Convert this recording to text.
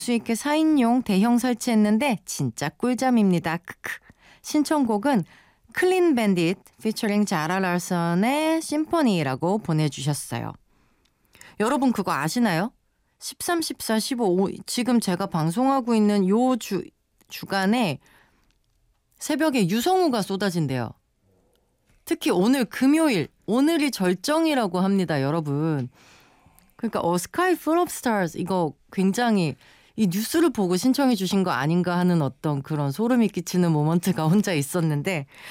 수 있게 4인용 대형 설치했는데 진짜 꿀잠입니다. 크크. 신청곡은 클린 밴딧 피처링 자라 랄슨의 심포니라고 보내주셨어요. 여러분 그거 아시나요? 13, 14, 15 지금 제가 방송하고 있는 요 주간에 새벽에 유성우가 쏟아진대요. 특히 오늘 금요일, 오늘이 절정이라고 합니다, 여러분. 그러니까 A Sky Full of Stars 이거 굉장히 이 뉴스를 보고 신청해 주신 거 아닌가 하는 어떤 그런 소름이 끼치는 모먼트가 혼자 있었는데